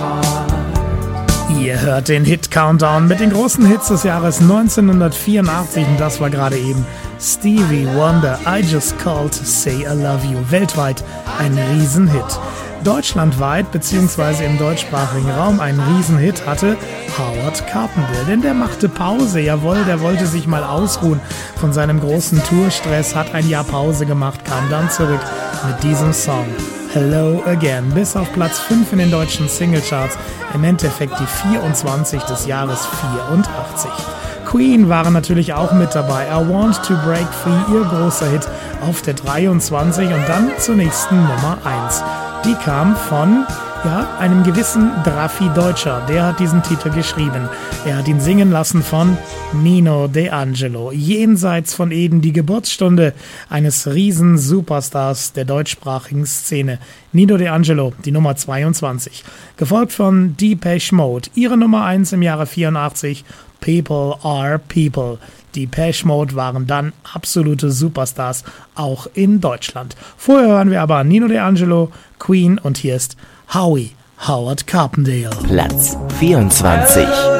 Ihr hört den Hit-Countdown mit den großen Hits des Jahres 1984 und das war gerade eben Stevie Wonder, I Just Called to Say I Love You. Weltweit ein Riesenhit. Deutschlandweit bzw. im deutschsprachigen Raum einen Riesenhit hatte Howard Carpendale, denn der machte Pause, jawohl, der wollte sich mal ausruhen von seinem großen Tourstress, hat ein Jahr Pause gemacht, kam dann zurück mit diesem Song Hello Again, bis auf Platz 5 in den deutschen Singlecharts, im Endeffekt die 24 des Jahres 84. Queen waren natürlich auch mit dabei, I Want to Break Free, ihr großer Hit auf der 23 und dann zur nächsten Nummer 1. Die kam von einem gewissen Draffi Deutscher, der hat diesen Titel geschrieben. Er hat ihn singen lassen von Nino D'Angelo. Jenseits von Eden, die Geburtsstunde eines riesen Superstars der deutschsprachigen Szene. Nino D'Angelo, die Nummer 22. Gefolgt von Depeche Mode, ihre Nummer 1 im Jahre 84, People Are People. Die Depeche Mode waren dann absolute Superstars, auch in Deutschland. Vorher hören wir aber Nino D'Angelo, Queen und hier ist Howard Carpendale. Platz 24.